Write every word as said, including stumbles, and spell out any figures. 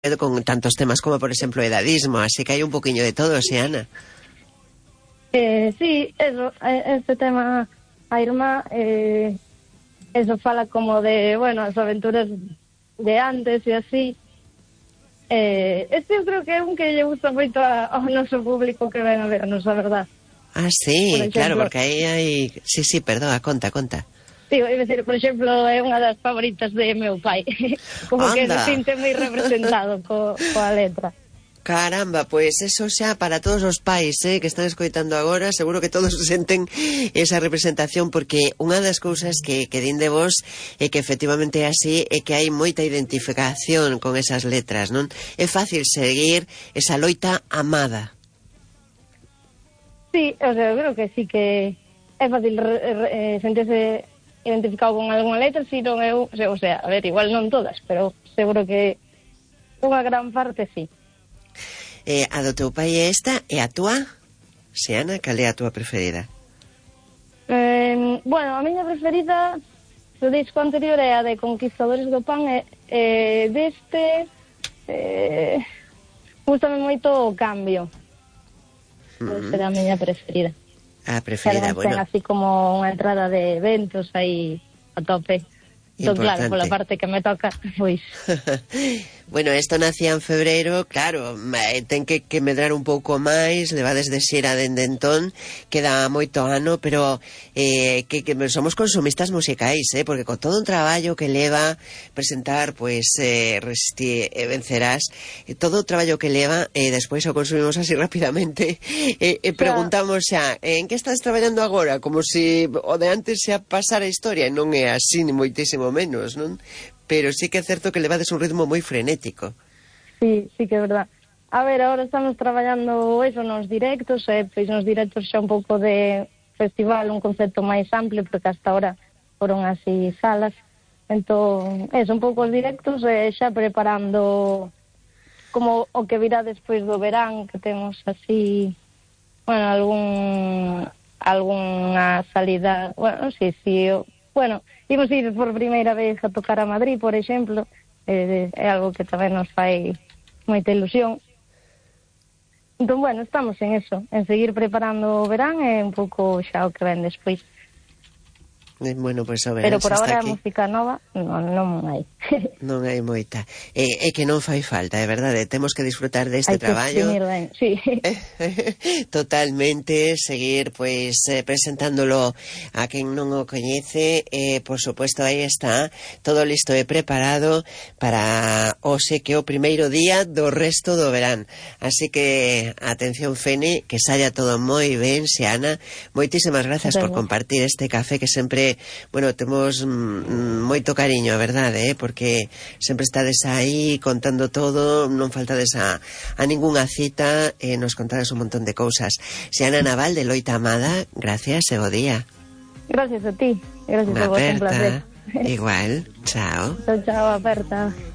con tantos temas como, por exemplo, edadismo, así que hai un poquinho de todo, Xiana. Eh, sí, eso, este tema, a irmá, eh, eso fala como de, bueno, as aventuras de antes e así. Eh, este eu creo que é un que lle gusta moito ao noso público que ven a vernos, a verdad. Ah, sí, claro, porque aí hai... Sí, sí, perdón, conta, conta. Digo, é dicir, por exemplo, é unha das favoritas de meu pai. Como Anda. que se sinte moi representado co, coa letra. Caramba, pois pues eso xa para todos os pais, eh, que están escoitando agora, seguro que todos senten esa representación, porque unha das cousas que, que din de vos é que efectivamente é así, é que hai moita identificación con esas letras, non? É fácil seguir esa loita amada. Sí, o sea, eu creo que sí que é fácil re, re, sentirse identificado con algunha letra, si non eu, o sea, a ver, igual non todas, pero seguro que unha gran parte sí. Eh, a do teu pai é esta, e a túa? Xiana, cal é a túa preferida? Eh, bueno, a miña preferida do disco anterior é a de Conquistadores do Pan, e, e deste eh, gustame moito o Cambio. Mm-hmm. Será a miña preferida. A preferida, Además, bueno. Ten así como unha entrada de eventos aí a tope. Entón, claro, pola parte que me toca, pois... Bueno, isto nacía en febreiro, claro, ten que, que medrar un pouco máis, levades de xera dende entón, queda moito ano, pero eh, que, que somos consumistas musicais, eh, porque con todo un traballo que leva presentar, pois, eh, Resistir e Vencerás, eh, todo o traballo que leva, e eh, despois o consumimos así rapidamente, e eh, eh, preguntamos xa, en que estás traballando agora? Como se o de antes xa pasara a historia, e non é así, ni moitísimo menos, non? Pero sí que é certo que levades un ritmo moi frenético. Sí, sí que é verdad. A ver, agora estamos traballando eso nos directos, e pois nos directos xa un pouco de festival, un concepto máis amplio, porque hasta ahora foron así salas. Entón, eso, un pouco os directos, e xa preparando como o que virá despois do verán, que temos así, bueno, algún algunha salida, bueno, sí, sí, bueno, imos ir por primeira vez a tocar a Madrid, por exemplo, é, é algo que tamén nos fai moita ilusión. Entón, bueno, estamos en eso, en seguir preparando o verán e un pouco xa o que ven despois. Bueno, pois pues, o Pero verán por agora a aquí. música nova non, non hai. Non hai moita. É, é que non fai falta, é verdade. Temos que disfrutar deste hai traballo. Hai que ben, sí. Totalmente, seguir pois eh, presentándolo a quen non o coñece. Eh, por supuesto, aí está, todo listo e preparado para hoxe, que é o primeiro día do resto do verán. Así que, atención, Fene, que saia todo moi ben, Xiana. Moitísimas grazas por compartir este café que sempre, bueno, temos mm, moito cariño, a verdade, eh, porque sempre estades aí contando todo, non faltades a, a ningunha cita, e eh, nos contades un montón de cousas. Xiana Naval, de Loita Amada, gracias e bo día. Gracias a ti, gracias Unha a vos, aperta. un placer. Igual, chao. Chao, chao, aperta.